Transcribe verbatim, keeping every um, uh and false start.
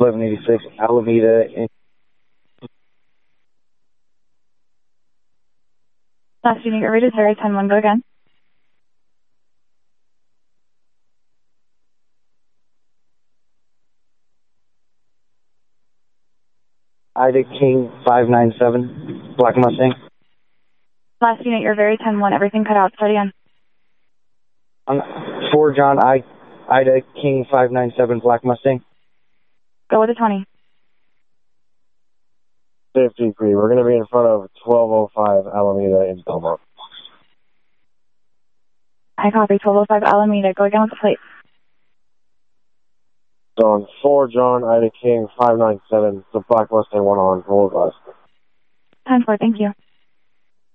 eleven eighty-six Alameda. In Last unit, you're rated zero ten one, go again. Ida King five nine seven, Black Mustang. Last unit, you're very ten one, everything cut out, start again. Um, for John I, Ida King five nine seven, Black Mustang. Go with a twenty. fifty-three, we're going to be in front of twelve oh five Alameda in Belmont. I copy, twelve oh five Alameda, go again with the plate. So on four John Ida King five nine seven, the Black Mustang one on, roll advice. ten four, thank you.